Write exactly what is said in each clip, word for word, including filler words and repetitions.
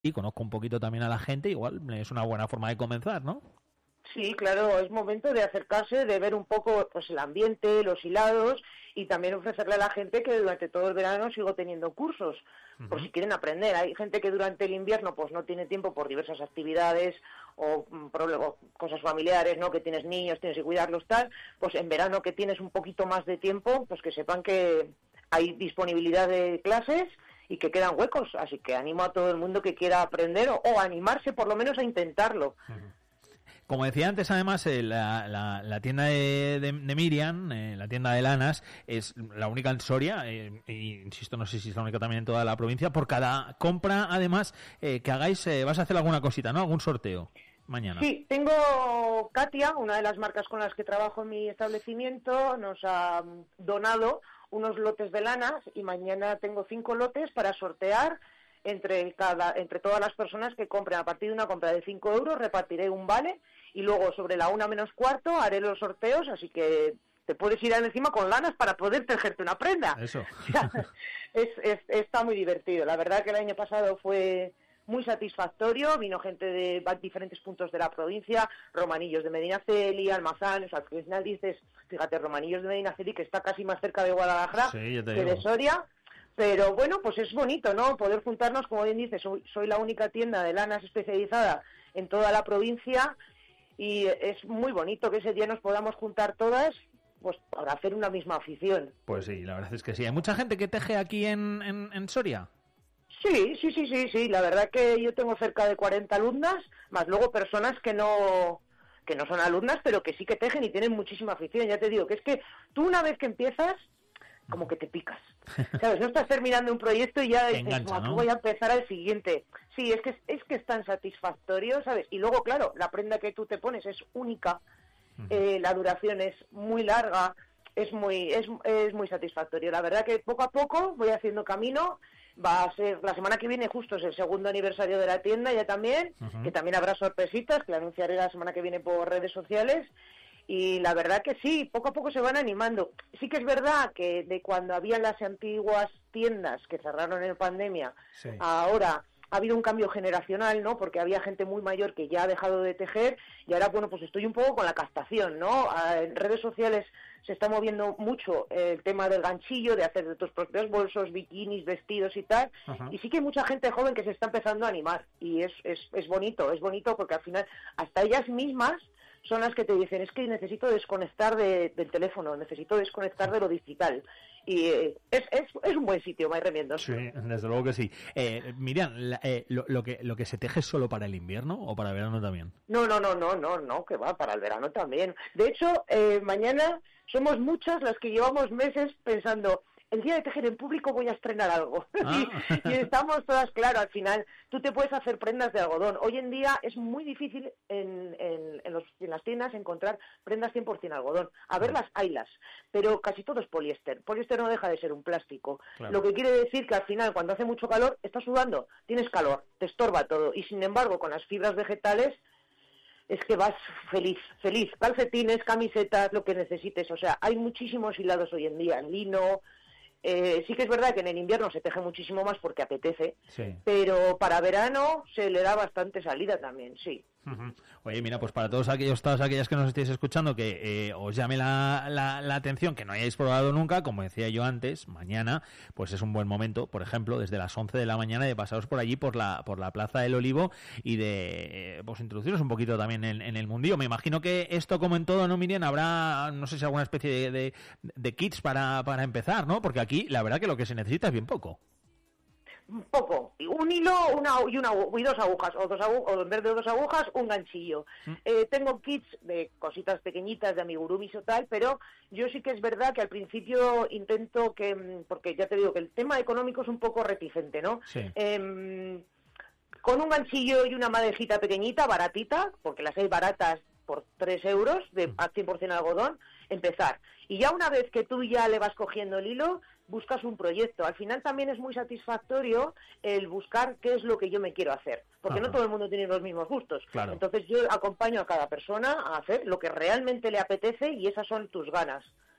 y conozco un poquito también a la gente, igual es una buena forma de comenzar, ¿no? Sí, claro, es momento de acercarse, de ver un poco pues el ambiente, los hilados y también ofrecerle a la gente que durante todo el verano sigo teniendo cursos, uh-huh. por si quieren aprender. Hay gente que durante el invierno pues no tiene tiempo por diversas actividades o, o cosas familiares, ¿no? Que tienes niños, tienes que cuidarlos, tal. Pues en verano que tienes un poquito más de tiempo, pues que sepan que hay disponibilidad de clases y que quedan huecos. Así que animo a todo el mundo que quiera aprender o, o animarse por lo menos a intentarlo. Uh-huh. Como decía antes, además, eh, la, la, la tienda de, de, de Miriam, eh, la tienda de lanas, es la única en Soria, eh, e insisto, no sé si es la única también en toda la provincia. Por cada compra, además, eh, que hagáis, eh, vas a hacer alguna cosita, ¿no? Algún sorteo mañana. Sí, tengo Katia, una de las marcas con las que trabajo en mi establecimiento, nos ha donado unos lotes de lanas y mañana tengo cinco lotes para sortear. Entre cada entre todas las personas que compren. A partir de una compra de cinco euros repartiré un vale y luego sobre la una menos cuarto haré los sorteos, así que te puedes ir encima con lanas para poder tejerte una prenda. Eso. es, es, está muy divertido. La verdad que el año pasado fue muy satisfactorio, vino gente de diferentes puntos de la provincia, Romanillos de Medinaceli, Almazán, o sea, que al final dices, fíjate, Romanillos de Medinaceli, que está casi más cerca de Guadalajara sí, yo te que digo. de Soria. Pero bueno, pues es bonito, ¿no? Poder juntarnos, como bien dices, soy, soy la única tienda de lanas especializada en toda la provincia y es muy bonito que ese día nos podamos juntar todas pues para hacer una misma afición. Pues sí, la verdad es que sí. ¿Hay mucha gente que teje aquí en, en, en Soria? Sí, sí, sí, sí, sí. La verdad que yo tengo cerca de cuarenta alumnas, más luego personas que no que no son alumnas, pero que sí que tejen y tienen muchísima afición. Ya te digo que es que tú una vez que empiezas, como que te picas, ¿sabes? No estás terminando un proyecto y ya dices, engancha, aquí ¿no? voy a empezar al siguiente. Sí, es que es que es tan satisfactorio, ¿sabes? Y luego, claro, la prenda que tú te pones es única, uh-huh. eh, la duración es muy larga, es muy es, es muy satisfactorio. La verdad que poco a poco voy haciendo camino. Va a ser, la semana que viene justo es el segundo aniversario de la tienda ya también, uh-huh. que también habrá sorpresitas, que la anunciaré la semana que viene por redes sociales. Y la verdad que sí, poco a poco se van animando. Sí que es verdad que de cuando había las antiguas tiendas que cerraron en pandemia, sí. ahora ha habido un cambio generacional, ¿no? Porque había gente muy mayor que ya ha dejado de tejer y ahora, bueno, pues estoy un poco con la captación, ¿no? En redes sociales se está moviendo mucho el tema del ganchillo, de hacer de tus propios bolsos, bikinis, vestidos y tal. Ajá. Y sí que hay mucha gente joven que se está empezando a animar y es, es, es bonito, es bonito porque al final hasta ellas mismas son las que te dicen, es que necesito desconectar de, del teléfono, necesito desconectar de lo digital. Y eh, es, es, es un buen sitio, May Remiendos. Sí, desde luego que sí. Eh, Miriam, la, eh, lo, lo, que, ¿lo que se teje es solo para el invierno o para el verano también? No, no, no, no, no, no, que va, para el verano también. De hecho, eh, mañana somos muchas las que llevamos meses pensando, el día de tejer en público voy a estrenar algo. Ah. y, y estamos todas, claro, al final tú te puedes hacer prendas de algodón. Hoy en día es muy difícil en, en, en, los, en las tiendas encontrar prendas cien por ciento algodón. A ver, las haylas, pero casi todo es poliéster. Poliéster no deja de ser un plástico. Claro. Lo que quiere decir que al final, cuando hace mucho calor, estás sudando, tienes calor, te estorba todo. Y sin embargo, con las fibras vegetales, es que vas feliz, feliz. Calcetines, camisetas, lo que necesites. O sea, hay muchísimos hilados hoy en día, en lino. Eh, sí que es verdad que en el invierno se teje muchísimo más porque apetece, sí. pero para verano se le da bastante salida también, sí. Uh-huh. Oye, mira, pues para todos aquellos, todas aquellas que nos estéis escuchando, que eh, os llame la, la, la atención, que no hayáis probado nunca, como decía yo antes, mañana, pues es un buen momento, por ejemplo, desde las once de la mañana, de pasaros por allí, por la por la Plaza del Olivo, y de, eh, pues introduciros un poquito también en, en el mundillo. Me imagino que esto, como en todo, ¿no, Miriam? Habrá, no sé si alguna especie de, de, de kits para, para empezar, ¿no? Porque aquí, la verdad que lo que se necesita es bien poco. Poco, un hilo una y una y dos agujas o dos agu- o en vez de dos agujas un ganchillo. ¿Mm? Eh, tengo kits de cositas pequeñitas de amigurumis o tal, pero yo sí que es verdad que al principio intento que, porque ya te digo que el tema económico es un poco reticente, ¿no? Sí. Eh, con un ganchillo y una madejita pequeñita, baratita, porque las hay baratas por tres euros de a cien por ciento algodón, empezar. Y ya una vez que tú ya le vas cogiendo el hilo, buscas un proyecto. Al final también es muy satisfactorio el buscar qué es lo que yo me quiero hacer, porque Ajá. no todo el mundo tiene los mismos gustos. Claro. Entonces yo acompaño a cada persona a hacer lo que realmente le apetece y esas son tus ganas.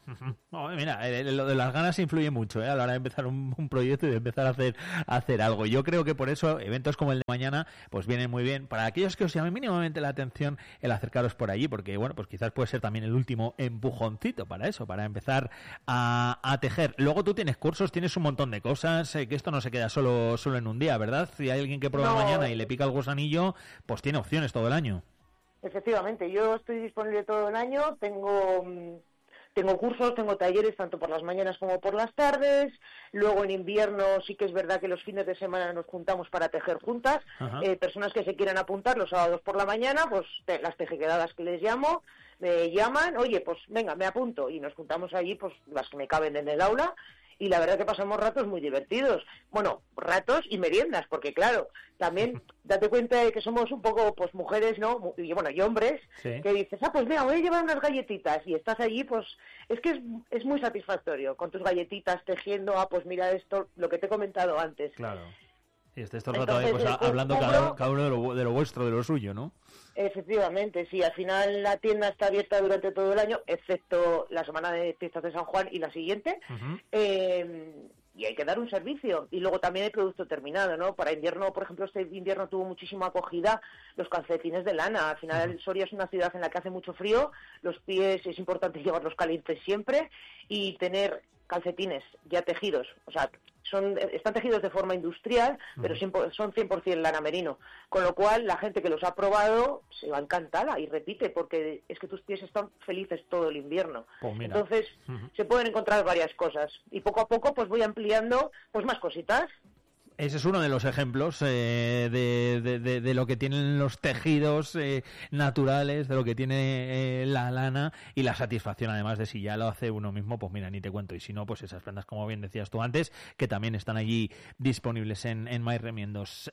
Oh, mira, lo de las ganas influye mucho, ¿eh? A la hora de empezar un, un proyecto y de empezar a hacer a hacer algo. Yo creo que por eso eventos como el de mañana pues vienen muy bien para aquellos que os llame mínimamente la atención el acercaros por allí, porque bueno, pues quizás puede ser también el último empujoncito para eso, para empezar a, a tejer. Luego tú tienes cursos, tienes un montón de cosas, eh, que esto no se queda solo solo en un día, ¿verdad? Si hay alguien que prueba No. mañana y le pica el gusanillo, pues tiene opciones todo el año. Efectivamente, yo estoy disponible todo el año, tengo... Tengo cursos, tengo talleres tanto por las mañanas como por las tardes. Luego en invierno sí que es verdad que los fines de semana nos juntamos para tejer juntas. Eh, personas que se quieran apuntar los sábados por la mañana, pues te, las tejequedadas que les llamo, me llaman, oye, pues venga, me apunto. Y nos juntamos allí, pues las que me caben en el aula. Y la verdad que pasamos ratos muy divertidos. Bueno, ratos y meriendas, porque claro, también date cuenta de que somos un poco, pues mujeres, ¿no? Y bueno, y hombres, sí. Que dices, ah, pues mira, voy a llevar unas galletitas. Y estás allí, pues es que es, es muy satisfactorio con tus galletitas tejiendo, ah, pues mira esto, lo que te he comentado antes. Claro. Y estés todo el rato ahí, pues, hablando cada, cada uno de lo, de lo vuestro, de lo suyo, ¿no? Efectivamente, sí. Al final la tienda está abierta durante todo el año, excepto la semana de fiestas de San Juan y la siguiente. Uh-huh. Eh, y hay que dar un servicio. Y luego también hay producto terminado, ¿no? Para invierno, por ejemplo, este invierno tuvo muchísima acogida los calcetines de lana. Al final, uh-huh. Soria es una ciudad en la que hace mucho frío, los pies es importante llevarlos calientes siempre y tener calcetines ya tejidos, o sea, son están tejidos de forma industrial, pero son cien por ciento lana merino, con lo cual la gente que los ha probado se va encantada y repite, porque es que tus pies están felices todo el invierno. Oh, entonces, uh-huh. Se pueden encontrar varias cosas y poco a poco pues voy ampliando pues más cositas. Ese es uno de los ejemplos eh, de, de, de, de lo que tienen los tejidos eh, naturales, de lo que tiene eh, la lana y la satisfacción, además de si ya lo hace uno mismo, pues mira, ni te cuento. Y si no, pues esas prendas, como bien decías tú antes, que también están allí disponibles en, en MyRemiendos.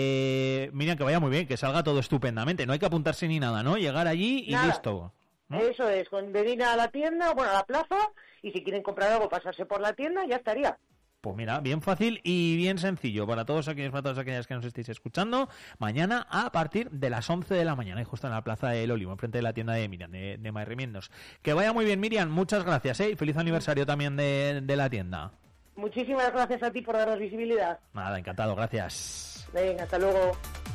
Eh, mira, que vaya muy bien, que salga todo estupendamente. No hay que apuntarse ni nada, ¿no? Llegar allí y nada. Listo. ¿No? Eso es, con venir a la tienda, bueno, a la plaza, y si quieren comprar algo, pasarse por la tienda, ya estaría. Pues mira, bien fácil y bien sencillo para todos aquellos, para todas aquellas que nos estéis escuchando. Mañana a partir de las once de la mañana, y justo en la Plaza del Olivo, enfrente de la tienda de Miriam, de, de MyRemiendos. Que vaya muy bien, Miriam, muchas gracias, ¿eh? Y feliz aniversario también de, de la tienda. Muchísimas gracias a ti por darnos visibilidad. Nada, encantado, gracias. Venga, hasta luego.